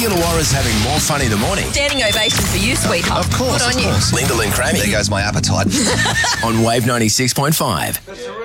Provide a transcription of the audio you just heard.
Illawarra's having more fun in the morning. Standing ovation for you, sweetheart. Of course, Good on of you. course. Lyndall and Crammy There goes my appetite. on Wave 96.5.